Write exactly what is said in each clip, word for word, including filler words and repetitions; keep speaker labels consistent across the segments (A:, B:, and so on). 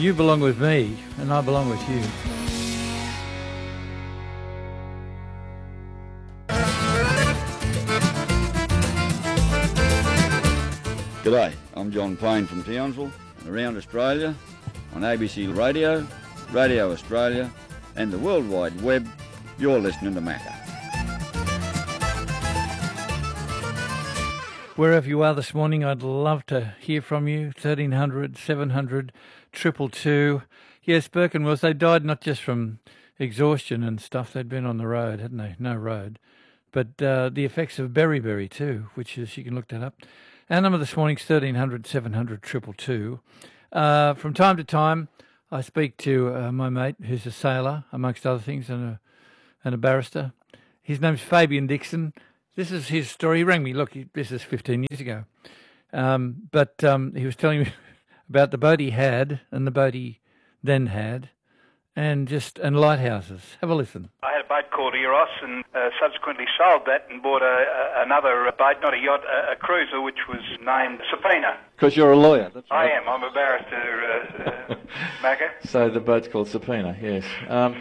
A: you belong with me, and I belong with you.
B: G'day, I'm John Payne from Townsville and around Australia on A B C Radio, Radio Australia and the World Wide Web. You're listening to Macca.
A: Wherever you are this morning, I'd love to hear from you. thirteen hundred, seven hundred, two two two. Yes, Burke and Wills, they died not just from exhaustion and stuff. They'd been on the road, hadn't they? No road. But uh, the effects of beriberi too, which is, you can look that up. Our number this morning is thirteen hundred, seven hundred, two two two. Uh, from time to time, I speak to uh, my mate, who's a sailor, amongst other things, and a, and a barrister. His name's Fabian Dixon. This is his story. He rang me, look, he, this is fifteen years ago. Um, but um, he was telling me about the boat he had and the boat he then had, and just and lighthouses. Have a listen.
C: I had a boat called Eros and uh, subsequently sold that and bought a, a, another boat, not a yacht, a, a cruiser, which was named Subpoena.
D: Because you're a lawyer, that's
C: I
D: right.
C: am. I'm a barrister, uh, uh, Macca.
D: So the boat's called Subpoena, yes. Um,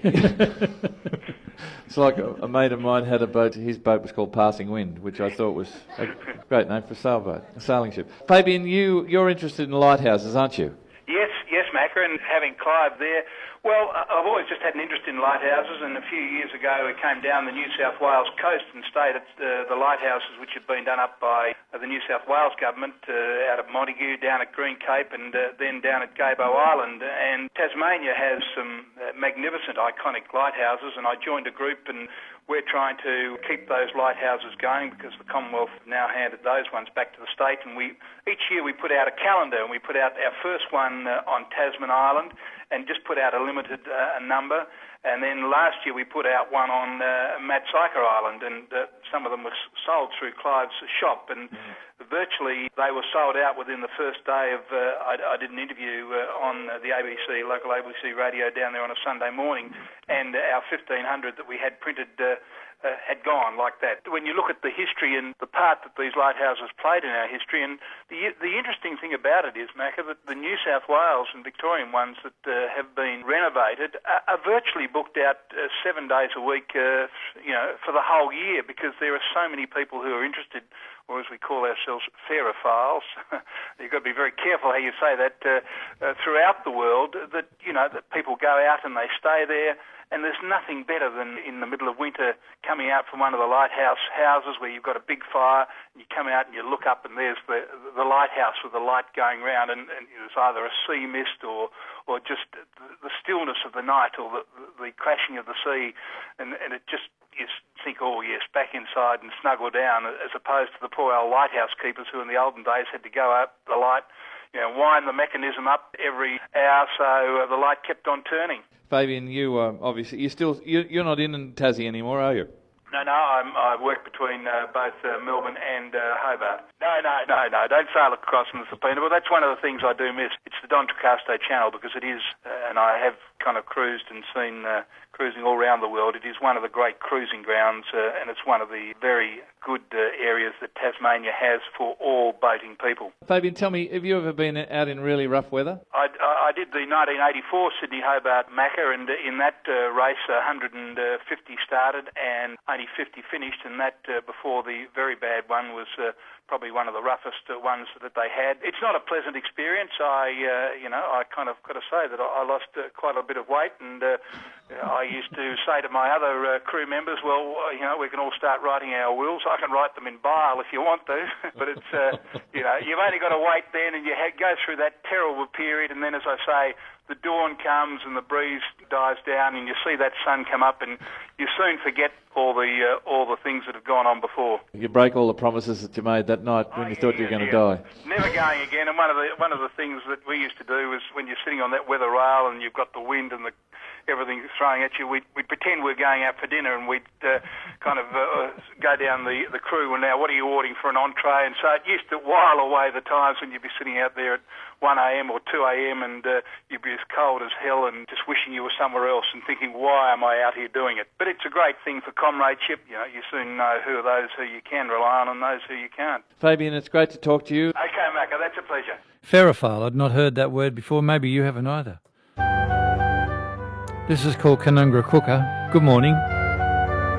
D: it's like a, a mate of mine had a boat, his boat was called Passing Wind, which I thought was a great name for a sailboat, a sailing ship. Fabian, you, you're interested in lighthouses, aren't you?
C: Yes, yes, Macca, and having Clive there, well, I've always just had an interest in lighthouses, and a few years ago we came down the New South Wales coast and stayed at uh, the lighthouses which had been done up by uh, the New South Wales government uh, out at Montague, down at Green Cape, and uh, then down at Gabo Island. And Tasmania has some uh, magnificent, iconic lighthouses, and I joined a group, and we're trying to keep those lighthouses going because the Commonwealth have now handed those ones back to the state. And we each year we put out a calendar, and we put out our first one uh, on Tasman Island, and just put out a limited uh, number. And then last year we put out one on uh, Matsika Island, and uh, some of them were sold through Clive's shop, and mm. virtually they were sold out within the first day of, uh, I, I did an interview uh, on the A B C, local A B C radio down there on a Sunday morning, and our fifteen hundred that we had printed uh, Uh, had gone like that. When you look at the history and the part that these lighthouses played in our history, and the the interesting thing about it is, Macca, that the New South Wales and Victorian ones that uh, have been renovated are, are virtually booked out uh, seven days a week, uh, you know, for the whole year, because there are so many people who are interested, or as we call ourselves, fairophiles. You've got to be very careful how you say that uh, uh, throughout the world, that, you know, that people go out and they stay there. And there's nothing better than in the middle of winter coming out from one of the lighthouse houses where you've got a big fire, and you come out and you look up and there's the the lighthouse with the light going round, and, and it's either a sea mist or or just the stillness of the night, or the, the crashing of the sea, and, and it just, you think, oh yes, back inside and snuggle down, as opposed to the poor old lighthouse keepers who in the olden days had to go up the light, you know, wind the mechanism up every hour so uh, the light kept on turning.
D: Fabian, you uh, obviously you still you, you're not in Tassie anymore, are you?
C: No, no, I'm, I work between uh, both uh, Melbourne and uh, Hobart. No, no, no, no, don't sail across in the Subpoena. Well, that's one of the things I do miss. It's the Don Tricasto Channel, because it is, uh, and I have kind of cruised and seen uh, cruising all around the world. It is one of the great cruising grounds, uh, and it's one of the very good uh, areas that Tasmania has for all boating people.
D: Fabian, tell me, have you ever been out in really rough weather?
C: I, I did the nineteen eighty-four Sydney-Hobart Macca, and in that uh, race one hundred fifty started and only fifty finished, and that uh, before the very bad one was uh, probably one of the roughest uh, ones that they had. It's not a pleasant experience. I, uh, you know, I kind of got to say that I lost uh, quite a bit of weight, and uh, I used to say to my other uh, crew members, well, you know, we can all start writing our wills. I can write them in Bile if you want to, but it's, uh, you know, you've only got to wait then, and you ha- go through that terrible period, and then, as I say, the dawn comes and the breeze dies down, and you see that sun come up, and you soon forget all the uh, all the things that have gone on before.
D: You break all the promises that you made that night when
C: oh,
D: you
C: yeah,
D: thought you were going
C: yeah.
D: to die.
C: Never going again. And one of the one of the things that we used to do was when you're sitting on that weather rail and you've got the wind and the everything thrown at you, we'd, we'd pretend we were going out for dinner, and we'd uh, kind of uh, go down the, the crew, and now what are you ordering for an entree? And so it used to while away the times when you'd be sitting out there at one a.m. or two a.m. and uh, you'd be as cold as hell and just wishing you were somewhere else and thinking, why am I out here doing it? But it's a great thing for comradeship. You know, you soon know who are those who you can rely on and those who you can't.
D: Fabian, it's great to talk to you.
C: Okay, Macca, that's a pleasure.
A: Ferrophile, I'd not heard that word before. Maybe you haven't either. This is called Canungra Cooker. Good morning.